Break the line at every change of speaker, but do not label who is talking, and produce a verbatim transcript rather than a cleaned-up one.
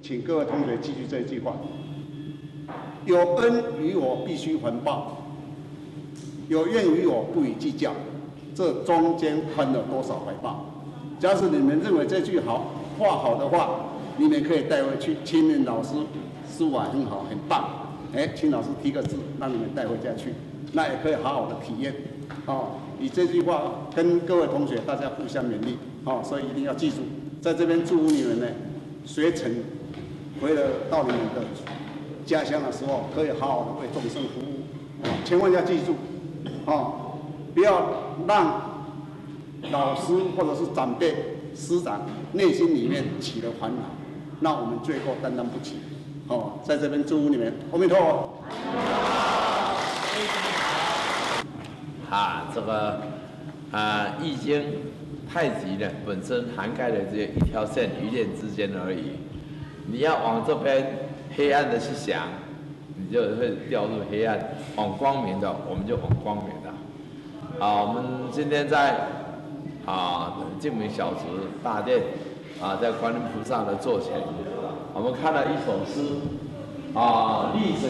请各位同学记住这句话：有恩于我必须还报，有怨于我不予计较。这中间分了多少怀抱？假使你们认为这句好话好的话，你们可以带回去，请你老师书法很好，很棒。哎，请老师提个字，让你们带回家去，那也可以好好的体验。哦，以这句话跟各位同学大家互相勉励。哦，所以一定要记住，在这边祝福你们呢，学成回了到你们的家乡的时候，可以好好的为众生服务。哦，千万要记住，哦，不要让老师或者是长辈、师长内心里面起了烦恼，那我们罪过担当不起。哦，在这边祝福你们，阿弥陀佛。
啊，这个啊，《易经》太极呢，本身涵盖的只有一条线，一念之间而已。你要往这边黑暗的去想，你就会掉入黑暗；往光明的，我们就往光明的。啊，我们今天在啊净明小祠大殿啊，在观音菩萨的座前，我们看了一首诗啊，历史。